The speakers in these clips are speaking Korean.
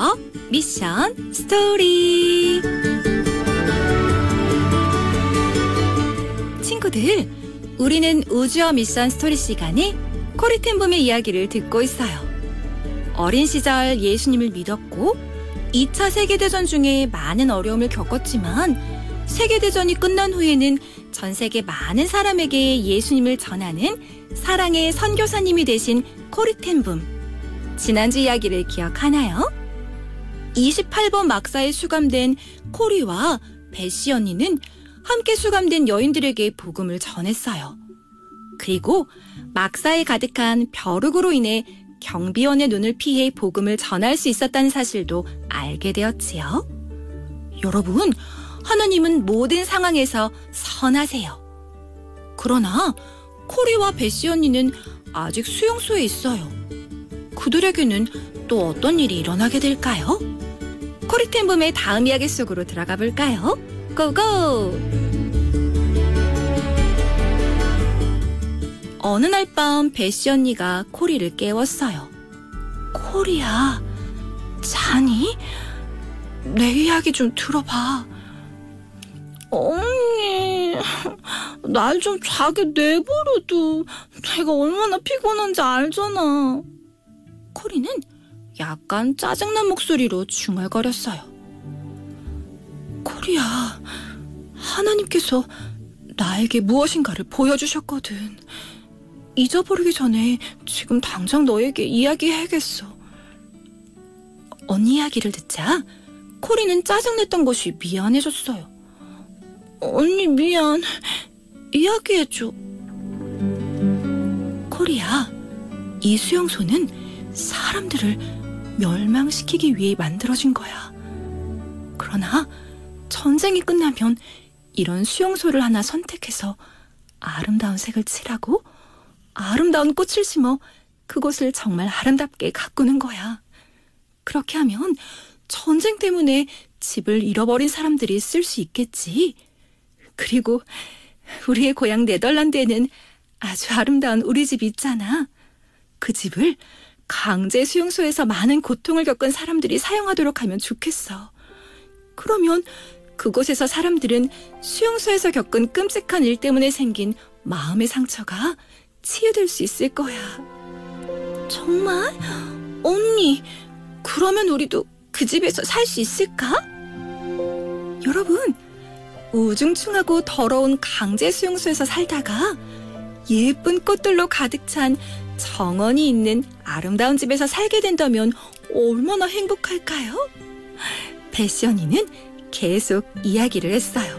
우주어 미션 스토리. 친구들, 우리는 우주어 미션 스토리 시간에 코리텐붐의 이야기를 듣고 있어요. 어린 시절 예수님을 믿었고 2차 세계대전 중에 많은 어려움을 겪었지만 세계대전이 끝난 후에는 전 세계 많은 사람에게 예수님을 전하는 사랑의 선교사님이 되신 코리텐붐. 지난주 이야기를 기억하나요? 28번 막사에 수감된 코리와 베시 언니는 함께 수감된 여인들에게 복음을 전했어요. 그리고 막사에 가득한 벼룩으로 인해 경비원의 눈을 피해 복음을 전할 수 있었다는 사실도 알게 되었지요. 여러분, 하나님은 모든 상황에서 선하세요. 그러나 코리와 베시 언니는 아직 수용소에 있어요. 그들에게는 또 어떤 일이 일어나게 될까요? 코리텐붐의 다음 이야기 속으로 들어가 볼까요? 고고! 어느 날 밤 베시 언니가 코리를 깨웠어요. 코리야, 자니? 내 이야기 좀 들어봐. 언니, 날 좀 자게 내버려둬. 내가 얼마나 피곤한지 알잖아. 코리는 약간 짜증난 목소리로 중얼거렸어요. 코리야, 하나님께서 나에게 무엇인가를 보여주셨거든. 잊어버리기 전에 지금 당장 너에게 이야기해야겠어. 언니 이야기를 듣자 코리는 짜증냈던 것이 미안해졌어요. 언니 미안. 이야기해줘. 코리야, 이 수용소는 사람들을 멸망시키기 위해 만들어진 거야. 그러나 전쟁이 끝나면 이런 수용소를 하나 선택해서 아름다운 색을 칠하고 아름다운 꽃을 심어 그곳을 정말 아름답게 가꾸는 거야. 그렇게 하면 전쟁 때문에 집을 잃어버린 사람들이 쓸 수 있겠지. 그리고 우리의 고향 네덜란드에는 아주 아름다운 우리 집이 있잖아. 그 집을 강제 수용소에서 많은 고통을 겪은 사람들이 사용하도록 하면 좋겠어. 그러면 그곳에서 사람들은 수용소에서 겪은 끔찍한 일 때문에 생긴 마음의 상처가 치유될 수 있을 거야. 정말? 언니, 그러면 우리도 그 집에서 살 수 있을까? 여러분, 우중충하고 더러운 강제 수용소에서 살다가 예쁜 꽃들로 가득 찬 정원이 있는 아름다운 집에서 살게 된다면 얼마나 행복할까요? 베시 언니는 계속 이야기를 했어요.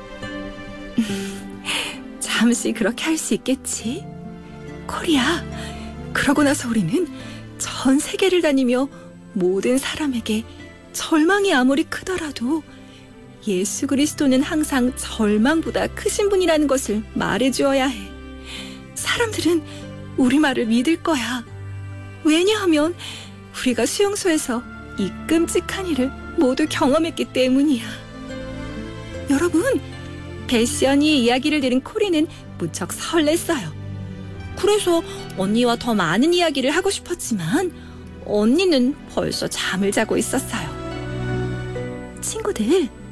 잠시 그렇게 할 수 있겠지? 코리야, 그러고 나서 우리는 전 세계를 다니며 모든 사람에게 절망이 아무리 크더라도 예수 그리스도는 항상 절망보다 크신 분이라는 것을 말해주어야 해. 사람들은 우리 말을 믿을 거야. 왜냐하면 우리가 수용소에서 이 끔찍한 일을 모두 경험했기 때문이야. 여러분, 베시 언니의 이야기를 들은 코리는 무척 설렜어요. 그래서 언니와 더 많은 이야기를 하고 싶었지만 언니는 벌써 잠을 자고 있었어요. 친구들,